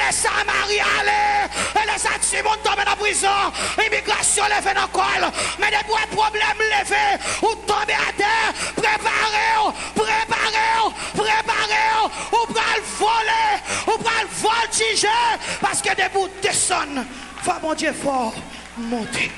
Samarie aller. Et les Simon tombent dans la prison. Immigration levée dans le col. Mais des problèmes levés. Ou tomber à terre. Préparez-vous. Ou pral voler. Ou pral voltiger. Parce que des bouts descendent. Va mon Dieu fort. Monter.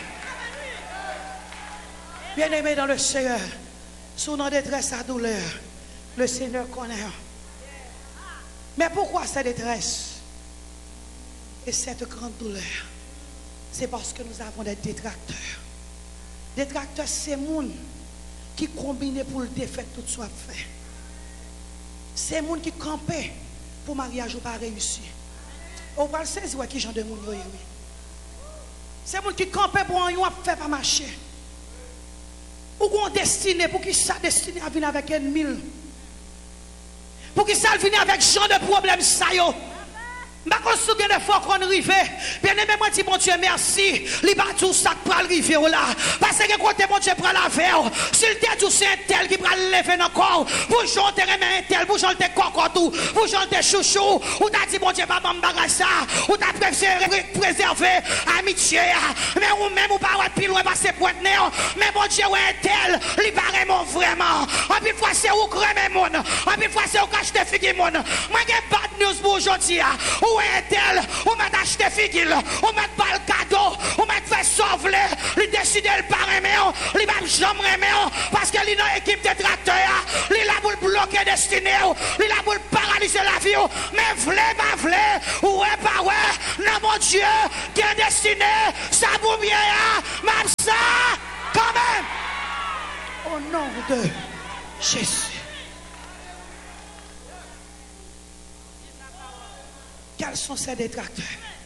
Bien-aimé dans le Seigneur. Sous nos détresse à douleur. Le Seigneur connaît. Mais pourquoi cette détresse et cette grande douleur? C'est parce que nous avons des détracteurs. Détracteurs, c'est les gens qui combinent pour le défaire tout soit fait. C'est les gens qui campent pour le mariage ou pas réussir. On va le saisir qui genre de monde. C'est les gens qui campent pour un faire pas marcher. Ou qu'on destiné pour qui ça destiné à venir avec un mille. Pour qui ça venir avec ce genre de problème ça yo. Je ne sais pas de fois qu'on arrive. Bien aimé, moi, dis mon Dieu, merci. Il va tout ça pour arriver là. Parce que quand mon Dieu prend la verre, s'il te dit c'est un tel qui prend lever dans le corps, vous chantez un tel, vous chantez cocotou, vous chantez chouchou, ou t'as dit mon Dieu, pas m'embarrasser ça, ou t'as préservé amitié. Mais ou même ou pas plus loin passer pour être né. Mais mon Dieu, un tel, il paraît mon vraiment. En plus, fois c'est où crémer mon. En plus, fois c'est où cacher des figues mon. Moi, j'ai bad news pour aujourd'hui. Ou est tel, ou m'a acheté figil, ou m'a pas le cadeau, ou m'a fait sauver, il décide le parrainer, il va jamais remettre, parce que il a une équipe de tracteurs, il a pour bloquer destinée, il a pour paralyser la vie, mais v'lait, pas v'lait, ou est pas ouais, non mon Dieu, qui est destiné, ça vous bien, même ça, quand même, au nom de Jésus. Quels sont ces détracteurs?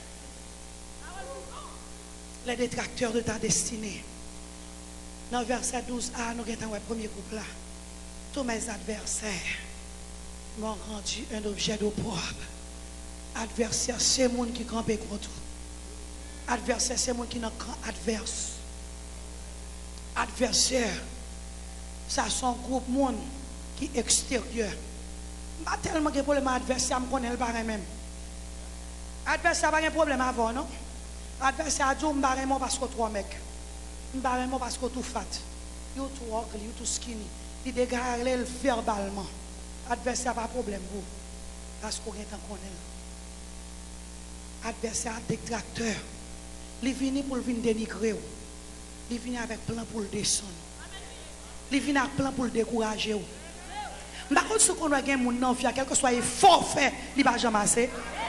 Les détracteurs de ta destinée. Dans le verset 12a, nous avons le premier couple là. Tous mes adversaires m'ont rendu un objet d'opprobre. Adversaire, c'est les gens qui campent contre vous. Adversaire, c'est les gens qui n'ont qu'un adverse. Adversaire, ça sont un groupe de monde qui est extérieur. Pas tellement de problème adversaire, je connais le barème même. Adversaire n'a pas de problème avant, non? Adversaire a dit, je ne parce que trois mecs. Je ne parce que tout fat. You too ugly, you too skinny. Il dégage verbalement. Adversaire n'a pas de problème pour vous. Parce qu'on est en connaît. Adversaire a détracteur. Il vient pour venir dénigrer. Il vient avec plan pour le descendre. Il vient avec plan pour le décourager. Je ne sais pas si on a un monde qui a quel que soit forfait, il ne va jamais assez.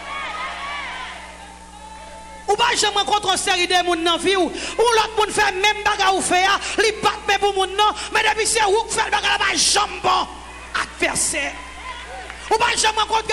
Ou pas jamais rencontrer une série de gens dans la vie ou l'autre monde fait même bagarre ou fait li bat mais pour moun non mais depuis c'est ou fait bagarre pas jamais bon adversaire ou pas jamais rencontrer